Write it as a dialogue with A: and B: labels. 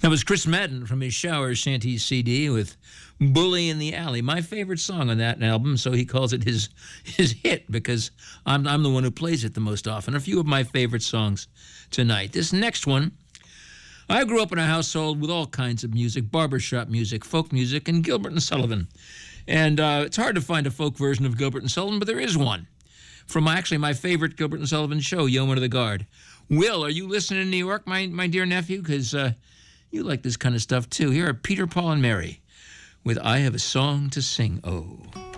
A: That was Chris Madden from his Shower Shanty CD with Bully in the Alley, my favorite song on that album, so he calls it his hit because I'm the one who plays it the most often. A few of my favorite songs tonight. This next one, I grew up in a household with all kinds of music, barbershop music, folk music, and Gilbert and Sullivan. And it's hard to find a folk version of Gilbert and Sullivan, but there is one from actually my favorite Gilbert and Sullivan show, Yeoman of the Guard. Will, are you listening in New York, my dear nephew? Because you like this kind of stuff, too. Here are Peter, Paul, and Mary with I Have a Song to Sing, Oh.